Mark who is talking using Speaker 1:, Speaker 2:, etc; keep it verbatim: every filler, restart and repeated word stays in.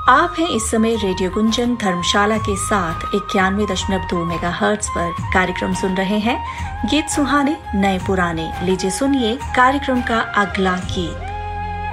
Speaker 1: आप हैं इस समय रेडियो गुंजन धर्मशाला के साथ इक्यानवे दशमलव दो मेगा हर्ट्ज पर कार्यक्रम सुन रहे हैं। गीत सुहाने नए पुराने, लीजिए सुनिए कार्यक्रम का अगला गीत।